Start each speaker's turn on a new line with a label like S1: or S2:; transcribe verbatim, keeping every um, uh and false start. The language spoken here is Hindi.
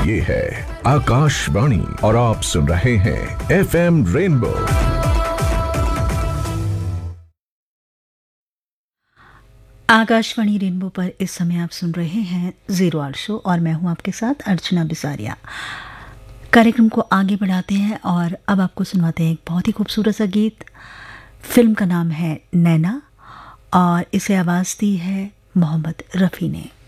S1: ये है आकाशवाणी और आप सुन रहे हैं F M rainbow.
S2: Akashvani rainbow पर इस समय आप सुन रहे हैं जीरो आवर शो और मैं हूं आपके साथ अर्चना बिसारिया। कार्यक्रम को आगे बढ़ाते हैं और अब आपको सुनवाते हैं एक बहुत ही खूबसूरत सा गीत। फिल्म का नाम है नैना और इसे आवाज़ दी है मोहम्मद रफ़ी ने।